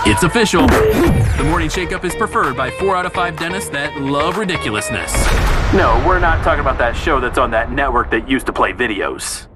It's official. The Morning Shake-Up is preferred by 4 out of 5 dentists that love ridiculousness. No, we're not talking about that show that's on that network that used to play videos.